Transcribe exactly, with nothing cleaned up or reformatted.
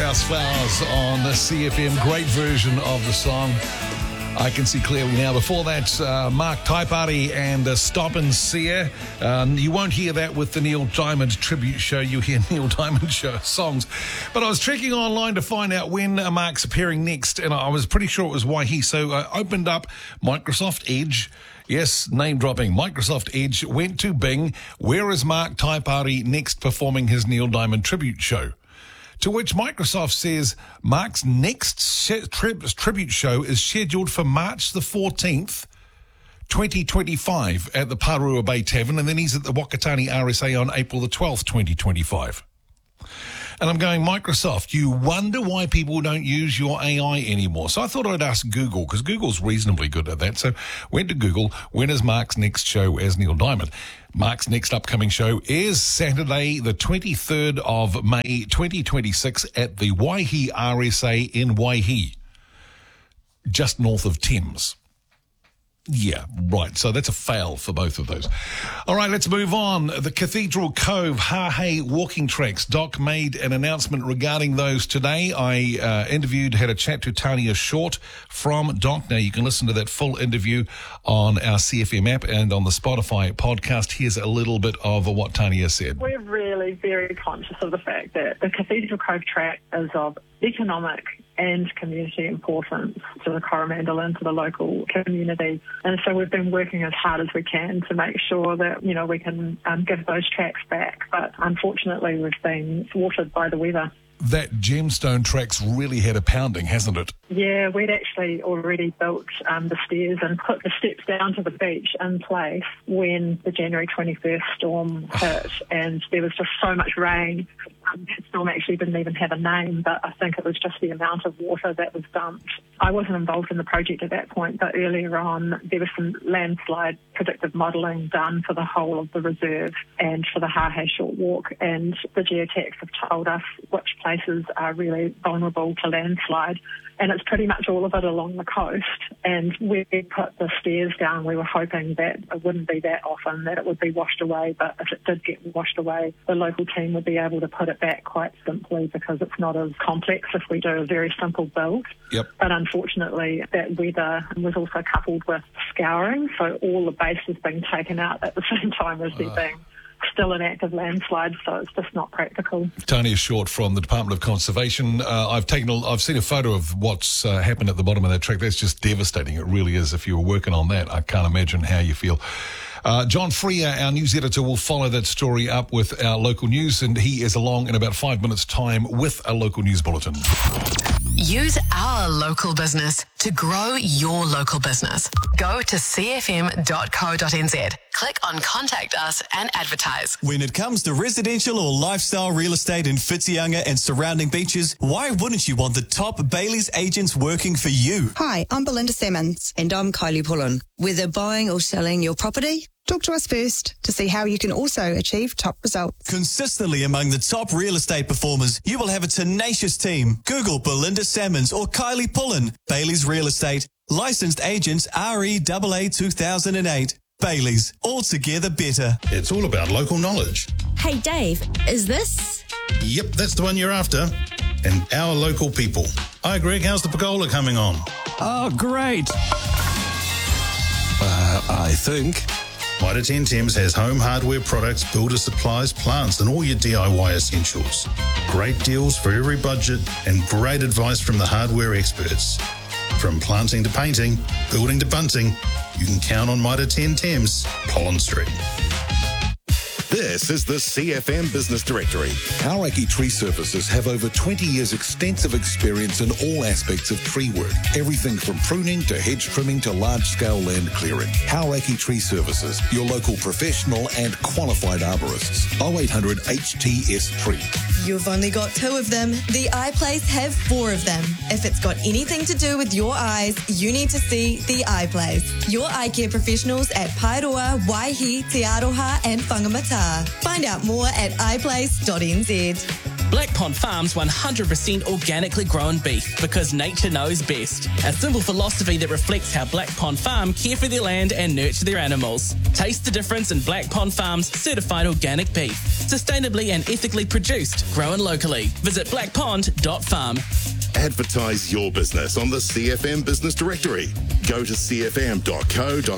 House Flowers on the C F M. Great version of the song. I can see clearly now. Before that, uh, Mark Taipari and uh, Stop and Sear. Um, you won't hear that with the Neil Diamond tribute show. You hear Neil Diamond show songs. But I was checking online to find out when uh, Mark's appearing next, and I was pretty sure it was Waihi. So I opened up Microsoft Edge. Yes, name dropping. Microsoft Edge went to Bing. Where is Mark Taipari next performing his Neil Diamond tribute show? To which Microsoft says Mark's next sh- tri- tribute show is scheduled for March the fourteenth, twenty twenty-five at the Parua Bay Tavern, and then he's at the Wakatani R S A on April the twelfth, twenty twenty-five. And I'm going, Microsoft, you wonder why people don't use your A I anymore. So I thought I'd ask Google, because Google's reasonably good at that. So went to Google. When is Mark's next show as Neil Diamond? Mark's next upcoming show is Saturday, the twenty-third of May, twenty twenty-six at the Waihi R S A in Waihi, just north of Thames. Yeah, right. So that's a fail for both of those. All right, let's move on. The Cathedral Cove Hahei walking tracks. Doc made an announcement regarding those today. I uh, interviewed, had a chat to Tania Short from Doc. Now, you can listen to that full interview on our C F M app and on the Spotify podcast. Here's a little bit of what Tania said. We're really very conscious of the fact that the Cathedral Cove track is of economic and community importance to the Coromandel and to the local community. And so we've been working as hard as we can to make sure that, you know, we can um, give those tracks back. But unfortunately, we've been thwarted by the weather. That gemstone track's really had a pounding, hasn't it? Yeah, we'd actually already built um, the stairs and put the steps down to the beach in place when the January twenty-first storm hit, and there was just so much rain. Um, that storm actually didn't even have a name, but I think it was just the amount of water that was dumped. I wasn't involved in the project at that point, but earlier on there was some landslide predictive modelling done for the whole of the reserve and for the Hahei Short Walk, and the geotechs have told us which places are really vulnerable to landslide, and it's pretty much all of it along the coast. And when we put the stairs down, we were hoping that it wouldn't be that often, that it would be washed away, but if it did get washed away, the local team would be able to put it back quite simply, because it's not as complex if we do a very simple build. Yep. But unfortunately, that weather was also coupled with scouring, so all the base is being taken out at the same time as there uh. being still an active landslide, so it's just not practical. Tania Short from the Department of Conservation. Uh, I've taken, a, I've seen a photo of what's uh, happened at the bottom of that track. That's just devastating. It really is. If you were working on that, I can't imagine how you feel. Uh, John Freer, our news editor, will follow that story up with our local news, and he is along in about five minutes' time with a local news bulletin. Use our local business to grow your local business. Go to c f m dot co dot n z. Click on Contact Us and advertise. When it comes to residential or lifestyle real estate in Whitianga and surrounding beaches, why wouldn't you want the top Bailey's agents working for you? Hi, I'm Belinda Simmons. And I'm Kylie Pullen. Whether buying or selling your property, talk to us first to see how you can also achieve top results. Consistently among the top real estate performers, you will have a tenacious team. Google Belinda Salmons or Kylie Pullen. Bailey's Real Estate. Licensed agents R E A A two thousand eight. Bailey's. Altogether better. It's all about local knowledge. Hey, Dave, is this? Yep, that's the one you're after. And our local people. Hi, Greg. How's the Pagola coming on? Oh, great. Uh, I think. Mitre ten Thames has home hardware products, builder supplies, plants, and all your D I Y essentials. Great deals for every budget and great advice from the hardware experts. From planting to painting, building to bunting, you can count on Mitre ten Thames, Pollen Street. This is the C F M Business Directory. Hauraki Tree Services have over twenty years extensive experience in all aspects of tree work. Everything from pruning to hedge trimming to large-scale land clearing. Hauraki Tree Services, your local professional and qualified arborists. oh eight hundred H T S Tree. You've only got two of them. The Eye Place have four of them. If it's got anything to do with your eyes, you need to see The Eye Place. Your eye care professionals at Paeroa, Waihi, Te Aroha and Whangamata. Find out more at i place dot n z. Black Pond Farms one hundred percent organically grown beef, because nature knows best. A simple philosophy that reflects how Black Pond Farm care for their land and nurture their animals. Taste the difference in Black Pond Farms certified organic beef. Sustainably and ethically produced, grown locally. Visit black pond dot farm. Advertise your business on the C F M Business Directory. Go to c f m dot co dot